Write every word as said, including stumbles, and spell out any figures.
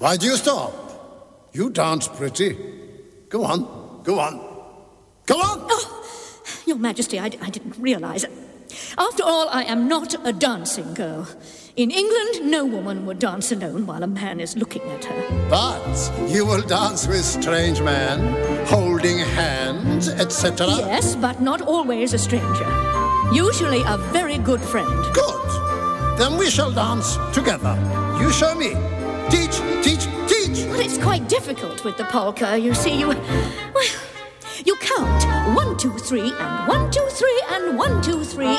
Why do you stop? You dance pretty. Go on, go on. Go on! Oh, Your Majesty, I, d- I didn't realise. After all, I am not a dancing girl. In England, no woman would dance alone while a man is looking at her. But you will dance with strange men, holding hands, et cetera. Yes, but not always a stranger. Usually a very good friend. Good. Then we shall dance together. You show me. Teach, teach, teach. Well, it's quite difficult with the polka. You see, you... Well, you count one, two, three, and one, two, three, and one, two, three,